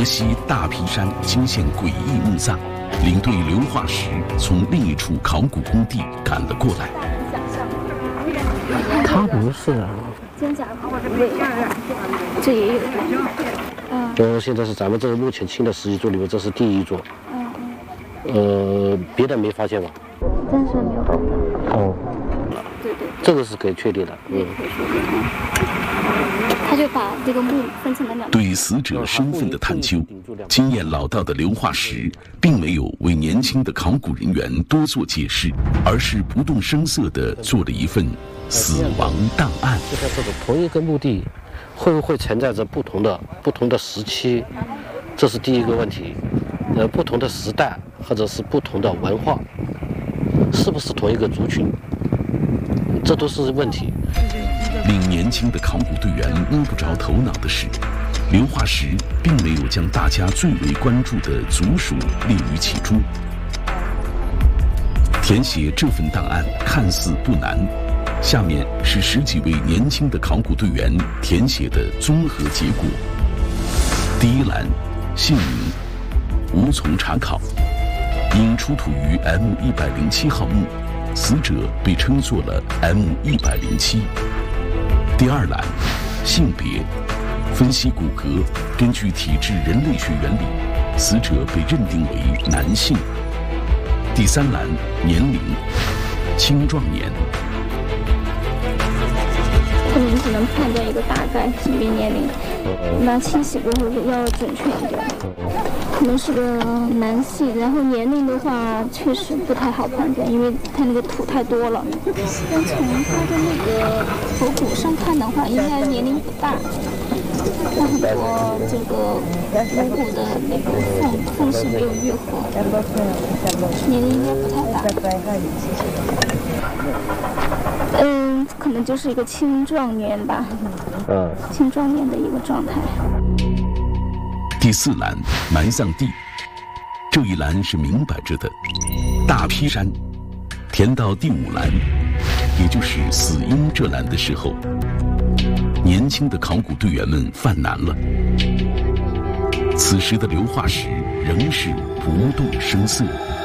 河西大皮山惊现诡异墓葬，领队刘化石从另一处考古工地赶了过来。 它不是啊， 肩胛骨尾这也有。 现在是咱们这个目前清的10几座里面，这是第一座。别的没发现吧？ 但是没有看到。 哦， 对， 这个是可以确定的。 他就把这个墓分成了2个。 对死者身份的探究，经验老道的刘化石并没有为年轻的考古人员多做解释，而是不动声色地做了一份死亡档案。 就在这个同一个墓地，会不会存在着不同的时期？这是第一个问题。不同的时代或者是不同的文化，是不是同一个族群？这都是问题。 令年轻的考古队员摸不着头脑的是，刘化石并没有将大家最为关注的族属列于其中。填写这份档案看似不难，下面是10几位年轻的考古队员填写的综合结果。第一栏，姓名无从查考，因出土于 M107号墓，死者被称作了 M107。第二栏，性别分析骨骼，根据体质人类学原理，死者被认定为男性。第三栏，年龄青壮年。 我们只能判断一个大概性别年龄，那清洗过后要准确一点。可能是个男性，然后年龄的话确实不太好判断，因为他那个土太多了。从他的那个头骨上看的话，应该年龄不大，但很多这个颅骨的那个缝隙没有愈合，年龄应该不太大。可能就是一个青壮年吧，青壮年的一个状态。 第4栏，埋葬地，这一栏是明摆着的，大劈山。填到第5栏，也就是死因这栏的时候，年轻的考古队员们犯难了。此时的刘化石仍是不动声色。